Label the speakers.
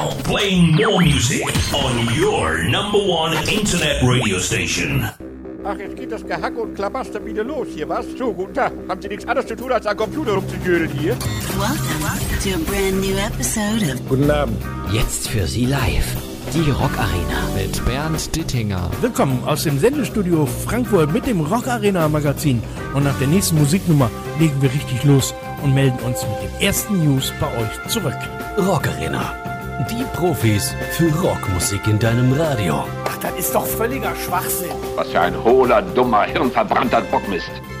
Speaker 1: Playing more music on your number one internet radio station.
Speaker 2: Ach, jetzt geht das Gehacke und Klabaster wieder los hier, was? So, guten Tag. Haben Sie nichts anderes zu tun, als am Computer rumzujödeln hier?
Speaker 3: Welcome to a brand new episode of
Speaker 2: Guten Abend.
Speaker 4: Jetzt für Sie live. Die Rock Arena.
Speaker 5: Mit Bernd Dittinger.
Speaker 6: Willkommen aus dem Sendestudio Frankfurt mit dem Rock Arena Magazin. Und nach der nächsten Musiknummer legen wir richtig los und melden uns mit den ersten News bei euch zurück.
Speaker 7: Rock Arena. Die Profis für Rockmusik in deinem Radio.
Speaker 6: Ach, das ist doch völliger Schwachsinn.
Speaker 8: Was für ein hohler, dummer, hirnverbrannter Bockmist.